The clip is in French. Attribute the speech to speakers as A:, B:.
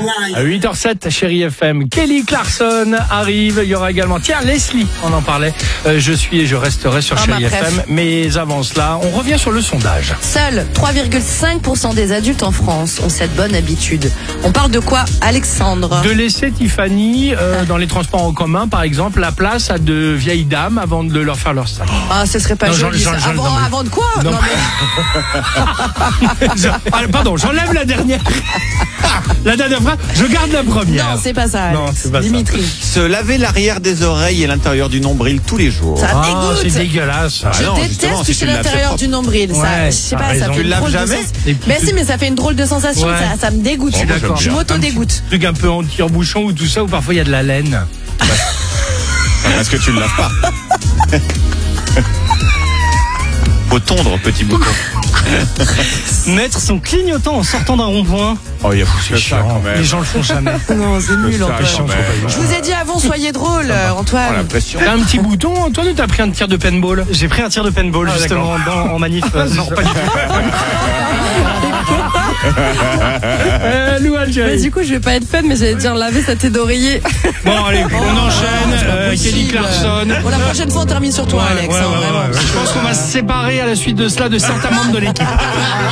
A: À 8h07, chérie FM, Kelly Clarkson arrive. Il y aura également, tiens, Leslie, on en parlait. Je suis et je resterai sur chérie FM. Mais avant cela, on revient sur le sondage.
B: Seuls 3,5% des adultes en France ont cette bonne habitude. On parle de quoi, Alexandre?
A: De laisser Tiffany dans les transports en commun, par exemple, la place à de vieilles dames avant de leur faire leur sac.
B: Ah, ce serait pas joli. Avant de quoi?
A: Non, mais... Pardon, j'enlève la dernière. La dernière phrase, je garde la première.
B: Non, c'est pas ça, Alex.
A: Non, c'est pas
B: Dimitri.
C: Se laver l'arrière des oreilles et l'intérieur du nombril tous les jours.
B: Ça dégoûte.
A: C'est dégueulasse.
B: Je déteste toucher l'intérieur du nombril.
A: Ouais,
B: ça, je sais pas, ça fait
C: Tu
B: une
C: laves
B: drôle
C: jamais
B: de mais si, mais ça fait une drôle de sensation.
A: Ouais.
B: Ça me dégoûte.
A: D'accord.
B: Je m'auto-dégoûte.
A: Un truc un peu anti-rebouchon ou tout ça, ou parfois il y a de la laine.
C: Est-ce que tu ne laves pas? Faut tondre, petit bouton.
D: Mettre son clignotant en sortant d'un rond-point.
C: Oh, il y a
A: C'est chiant. Les gens le font jamais.
B: Non, c'est nul,
C: ça,
B: Antoine.
C: quand même.
B: Je vous ai dit avant, soyez drôle,
C: Oh,
B: Antoine.
C: la pression.
A: T'as un petit bouton, Antoine, ou t'as pris un tir de paintball?
D: J'ai pris un tir de paintball justement en manif. Non, pas du tout.
B: Bah, du coup, je vais pas être fun, mais j'allais dire laver sa tête d'oreiller.
A: Bon, allez, on enchaîne. Kelly Clarkson.
B: Bon, la prochaine fois, on termine sur toi, Alex.
A: Ouais,
B: hein, vraiment.
A: Je pense qu'on va se séparer à la suite de cela de certains membres de l'équipe.